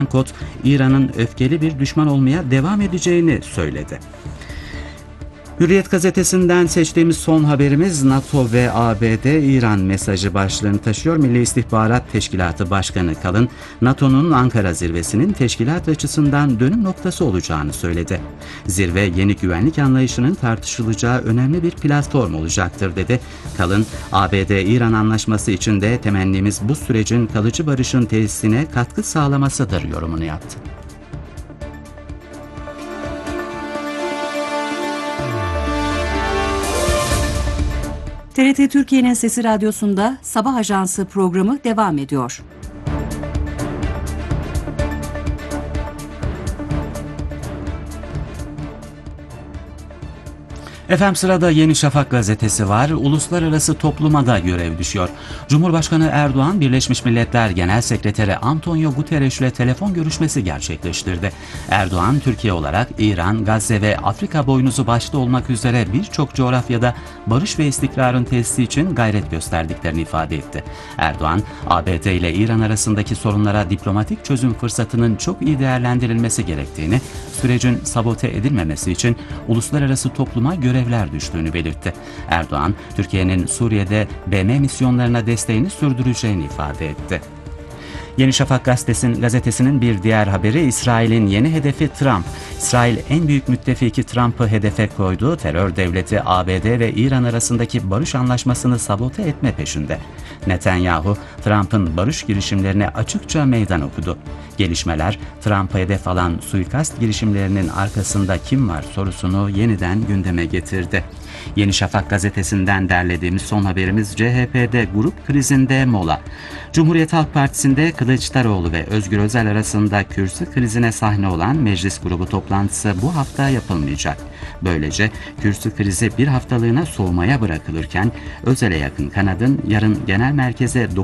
Kod, İran'ın öfkeli bir düşman olmaya devam edeceğini söyledi. Hürriyet gazetesinden seçtiğimiz son haberimiz NATO ve ABD-İran mesajı başlığını taşıyor. Milli İstihbarat Teşkilatı Başkanı Kalın, NATO'nun Ankara zirvesinin teşkilat açısından dönüm noktası olacağını söyledi. Zirve, yeni güvenlik anlayışının tartışılacağı önemli bir platform olacaktır dedi. Kalın, ABD-İran anlaşması için de temennimiz bu sürecin kalıcı barışın tesisine katkı sağlamasıdır yorumunu yaptı. TRT Türkiye'nin Sesi Radyosu'nda Sabah Ajansı programı devam ediyor. Efendim sırada Yeni Şafak gazetesi var. Uluslararası topluma da görev düşüyor. Cumhurbaşkanı Erdoğan, Birleşmiş Milletler Genel Sekreteri Antonio Guterres ile telefon görüşmesi gerçekleştirdi. Erdoğan, Türkiye olarak İran, Gazze ve Afrika boynuzu başta olmak üzere birçok coğrafyada barış ve istikrarın tesisi için gayret gösterdiklerini ifade etti. Erdoğan, ABD ile İran arasındaki sorunlara diplomatik çözüm fırsatının çok iyi değerlendirilmesi gerektiğini, sürecin sabote edilmemesi için uluslararası topluma görevler düştüğünü belirtti. Erdoğan, Türkiye'nin Suriye'de BM misyonlarına desteğini sürdüreceğini ifade etti. Yeni Şafak gazetesinin bir diğer haberi, İsrail'in yeni hedefi Trump. İsrail en büyük müttefiki Trump'ı hedefe koyduğu terör devleti ABD ve İran arasındaki barış anlaşmasını sabote etme peşinde. Netanyahu, Trump'ın barış girişimlerine açıkça meydan okudu. Gelişmeler, Trump'a hedef alan suikast girişimlerinin arkasında kim var sorusunu yeniden gündeme getirdi. Yeni Şafak gazetesinden derlediğimiz son haberimiz, CHP'de grup krizinde mola. Cumhuriyet Halk Partisi'nde Kılıçdaroğlu ve Özgür Özel arasında kürsü krizine sahne olan meclis grubu toplantısı bu hafta yapılmayacak. Böylece kürsü krizi bir haftalığına soğumaya bırakılırken Özel'e yakın kanadın yarın genel merkeze